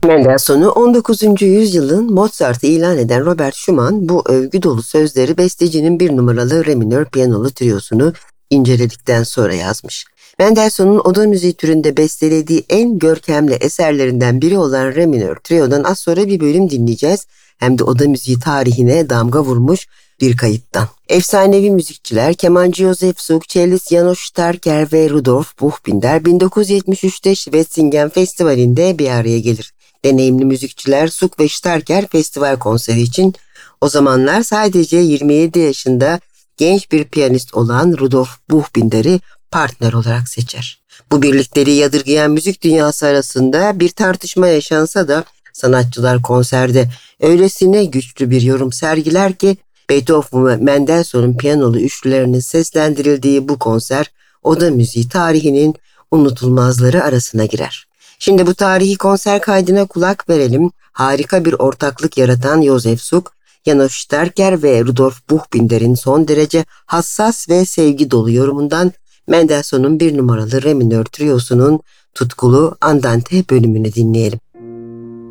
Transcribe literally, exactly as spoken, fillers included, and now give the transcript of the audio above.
Mendelssohn'u on dokuzuncu yüzyılın Mozart'ı ilan eden Robert Schumann bu övgü dolu sözleri bestecinin bir numaralı re minör piyanolu triyosunu inceledikten sonra yazmış. Mendelssohn'un oda müziği türünde bestelediği en görkemli eserlerinden biri olan re minör triyodan az sonra bir bölüm dinleyeceğiz. Hem de oda müziği tarihine damga vurmuş bir kayıttan. Efsanevi müzikçiler kemancı Josef Suk, cellist Janos Starker ve Rudolf Buchbinder bin dokuz yüz yetmiş üçte Schwetzingen Festivali'nde bir araya gelir. Deneyimli müzikçiler Suk ve Starker festival konseri için o zamanlar sadece yirmi yedi yaşında genç bir piyanist olan Rudolf Buchbinder'i partner olarak seçer. Bu birlikleri yadırgayan müzik dünyası arasında bir tartışma yaşansa da sanatçılar konserde öylesine güçlü bir yorum sergiler ki Beethoven ve Mendelssohn'un piyanolu üçlülerinin seslendirildiği bu konser oda müziği tarihinin unutulmazları arasına girer. Şimdi bu tarihi konser kaydına kulak verelim. Harika bir ortaklık yaratan Josef Suk, Janos Starker ve Rudolf Buchbinder'in son derece hassas ve sevgi dolu yorumundan Mendelssohn'un bir numaralı re minör triyosunun tutkulu Andante bölümünü dinleyelim.